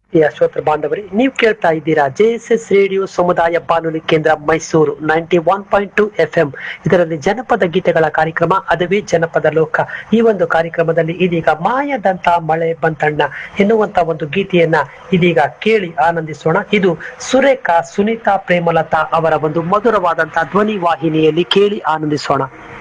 ಶ್ರೋತೃ ಬಾಂಧವರೇ, ನೀವು ಕೇಳ್ತಾ ಇದ್ದೀರಾ JSS ರೇಡಿಯೋ ಸಮುದಾಯ ಬಾನುಲಿ ಕೇಂದ್ರ ಮೈಸೂರು 91.2 FM. ಇದರಲ್ಲಿ ಜನಪದ ಗೀತೆಗಳ ಕಾರ್ಯಕ್ರಮ, ಅದುವೇ ಜನಪದ ಲೋಕ. ಈ ಒಂದು ಕಾರ್ಯಕ್ರಮದಲ್ಲಿ ಇದೀಗ ಮಾಯದಂತ ಮಳೆ ಬಂತಣ್ಣ ಎನ್ನುವಂತ ಒಂದು ಗೀತೆಯನ್ನ ಇದೀಗ ಕೇಳಿ ಆನಂದಿಸೋಣ. ಇದು ಸುರೇಖಾ ಸುನೀತಾ ಪ್ರೇಮಲತಾ ಅವರ ಒಂದು ಮಧುರವಾದಂತಹ ಧ್ವನಿ ವಾಹಿನಿಯಲ್ಲಿ ಕೇಳಿ ಆನಂದಿಸೋಣ.